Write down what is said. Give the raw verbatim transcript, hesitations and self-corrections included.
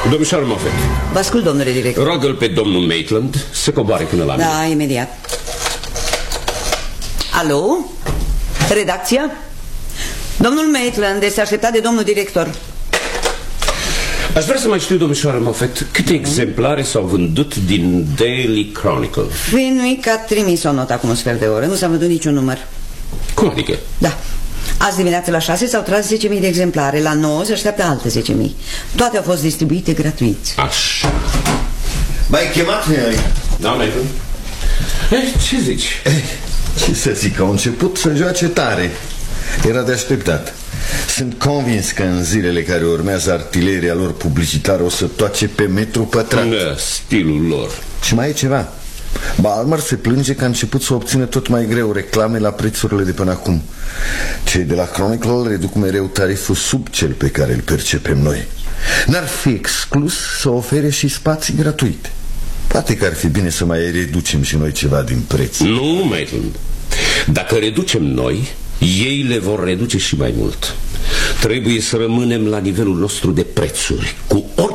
Domnișoară Moffat. Vă ascult, domnule director. Rogă-l pe domnul Maitland să coboare până la mine. Da, imediat. Alo? Redacția? Domnul Maitland este așteptat de domnul director. Aș vrea să mai știu, domnișoară Moffat, câte exemplare s-au vândut din Daily Chronicle? Fenwick a trimis o notă acum un sfert de oră. Nu s-a vândut niciun număr. Cum adică? Da. Azi dimineață la șase s-au tras zece mii de exemplare. La nouă se așteaptă alte zece mii. Toate au fost distribuite gratuit. Așa. M-ai chemat, Harry? Da, Maitland. Eh, ce zici? Eh, ce să zic, au început să joace tare. Era de așteptat. Sunt convins că în zilele care urmează artileria lor publicitară o să toace pe metru pătrat. Da, stilul lor. Și mai e ceva. Balmer se plânge că a început să obțină tot mai greu reclame la prețurile de până acum. Cei de la Chronicle reduc mereu tariful sub cel pe care îl percepem noi. N-ar fi exclus să ofere și spații gratuite. Poate că ar fi bine să mai reducem și noi ceva din preț. Nu, Maitland. Dacă reducem noi, ei le vor reduce și mai mult. Trebuie să rămânem la nivelul nostru de prețuri, cu